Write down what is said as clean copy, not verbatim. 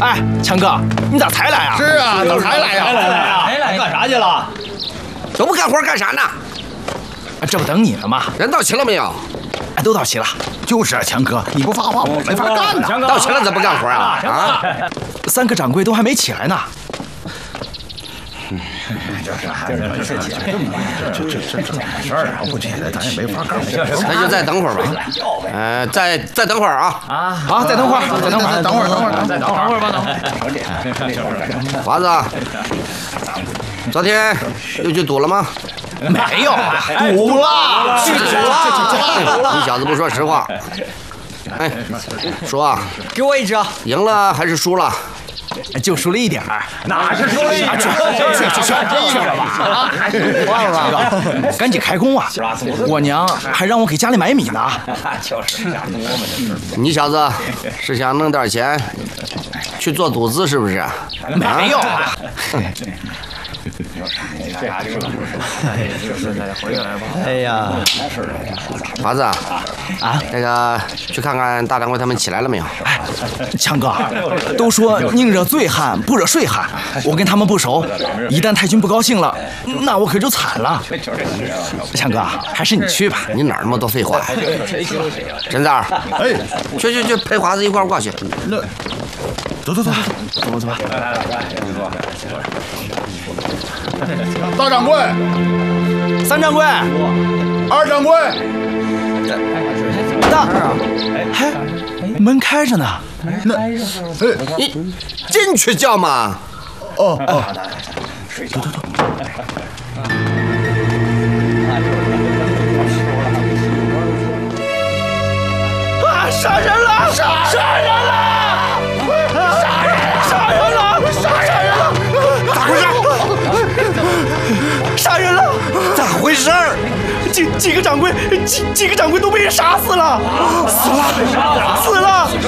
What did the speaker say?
哎，强哥，你咋才来啊？ 是啊，咋才来呀？ 才来干啥去了？ 都不干活干啥呢？ 这不等你呢吗？ 人到齐了没有？ 哎，都到齐了。 就是啊，强哥，你不发话，我没法干呐。 到齐了怎么不干活啊？啊 ，3个掌柜都还没起来呢。 就是这点事儿啊，不起来咱也没法干。 那就再等会儿吧。再等会儿啊。 好，再等会儿，再等会儿， 等会儿， 再等会儿吧，等会儿。 华子，昨天又去赌了吗？ 没有啊， 赌了， 去赌了。 你小子不说实话。哎，说啊， 给我一只， 赢了还是输了？ 就输了一点儿。 哪是输了一点？ 去吧！忘了，赶紧开工啊！我娘还让我给家里买米呢。 就是你小子是想弄点钱去做赌资是不是？ 没有啊。 哎呀， 华子啊，那个去看看大掌柜他们起来了没有？ 哎，强哥，都说宁惹醉汉不惹睡汉，我跟他们不熟，一旦太君不高兴了，那我可就惨了。强哥，还是你去吧。 你哪儿那么多废话？陈四儿， 哎， 去陪华子一块儿过去。 那，走吧。大掌柜 ，3掌柜 ，2掌柜， 大，嘿，门开着呢。 那， 你进去叫嘛。 哦，走。 啊！杀人了！杀人了！咋回事？杀人了！ 咋回事？ 几个掌柜都被人杀死了！死了！